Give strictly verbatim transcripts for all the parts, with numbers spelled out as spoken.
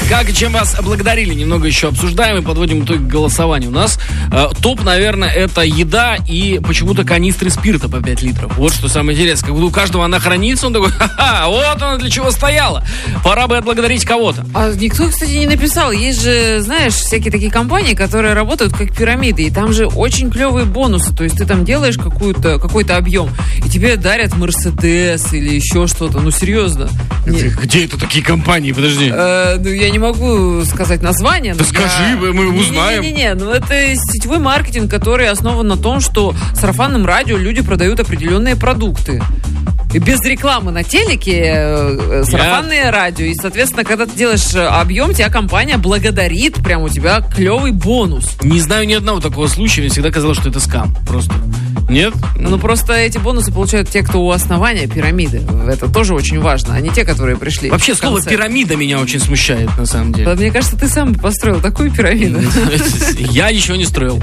как и чем вас благодарили, немного еще обсуждаем и подводим итог голосования. У нас э, топ, наверное, это еда и почему-то канистры спирта по пять литров. Вот что самое интересное. Как будто у каждого она хранится, он такой, ха-ха, вот она для чего стояла. Пора бы отблагодарить кого-то. А никто, кстати, не написал. Есть же, знаешь, всякие такие компании, которые работают как пирамиды, и там же очень клевые бонусы. То есть ты там делаешь какую-то, какой-то объем, и тебе дарят Мерседес или еще что-то. Ну, серьезно. Где, где это такие компании? Подожди. Э, ну, я не могу сказать название. Да скажи, я... мы узнаем. Не-не-не, ну это сетевой маркетинг, который основан на том, что сарафанным радио люди продают определенные продукты. И без рекламы на телеке э, сарафанное я... радио. И, соответственно, когда ты делаешь объем, тебя компания благодарит. Прям у тебя клевый бонус. Не знаю ни одного такого случая. Мне всегда казалось, что это скам. Просто. Нет? Ну, просто эти бонусы получают те, кто у основания пирамиды. Это тоже очень важно, а не те, которые пришли. Вообще, слово «пирамида» меня очень смущает, на самом деле. Мне кажется, ты сам построил такую пирамиду. Я еще не строил.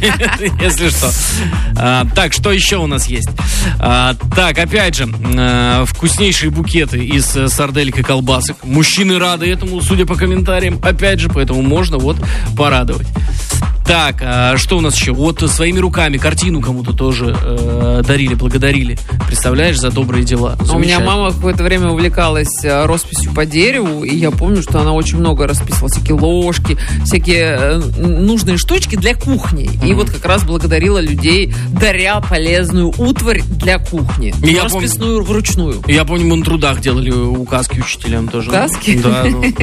Если что. Так, что еще у нас есть? Так, опять же, вкуснейшие букеты из сарделек и колбасок. Мужчины рады этому, судя по комментариям. Опять же, поэтому можно вот порадовать. Так, а что у нас еще? Вот своими руками картину кому-то тоже э, дарили, благодарили. Представляешь, за добрые дела. У меня мама какое-то время увлекалась росписью по дереву, и я помню, что она очень много расписывала. Всякие ложки, всякие э, нужные штучки для кухни. Mm-hmm. И вот как раз благодарила людей, даря полезную утварь для кухни. Я расписную пом... вручную. Я помню, мы на трудах делали указки учителям тоже. Указки? Да.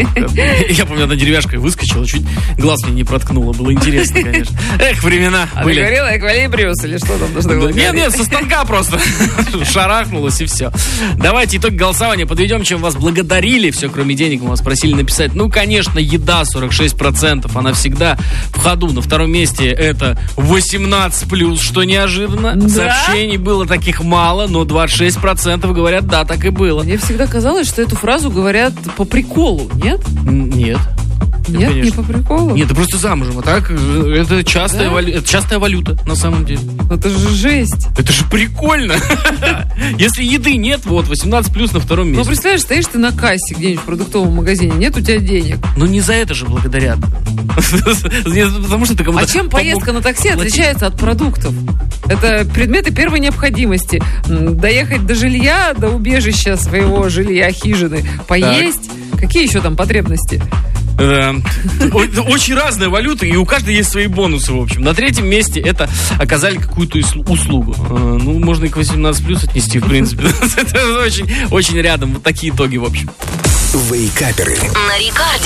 Я помню, одна деревяшка выскочила, чуть глаз мне не проткнула. Было интересно. Конечно. Эх, времена а были. А ты говорила эквилибриус или что там должно было? Нет, нет, со станка просто шарахнулось и все. Давайте итог голосования подведем, чем вас благодарили. Все, кроме денег, мы вас просили написать. Ну, конечно, еда сорок шесть процентов. Она всегда в ходу. На втором месте это восемнадцать плюс, что неожиданно. Да? Сообщений было таких мало, но двадцать шесть процентов говорят, да, так и было. Мне всегда казалось, что эту фразу говорят по приколу, нет? Нет. Нет, конечно. Не по приколу? Нет, ты просто замужем, а так это частая, да? валю... это частая валюта, на самом деле. Это же жесть. Это же прикольно. Если еды нет, вот, восемнадцать плюс на втором месте. Ну, представляешь, стоишь ты на кассе где-нибудь в продуктовом магазине, нет у тебя денег. Ну, не за это же благодарят. Потому что ты кому-то... А чем поездка на такси отличается от продуктов? Это предметы первой необходимости. Доехать до жилья, до убежища своего жилья, хижины, поесть. Какие еще там потребности? Очень разная валюта, и у каждой есть свои бонусы, в общем. На третьем месте это оказали какую-то услугу. Ну, можно и к восемнадцать плюс отнести, в принципе. Это очень, очень рядом. Вот такие итоги, в общем. Вейкаперы. На Рекорде.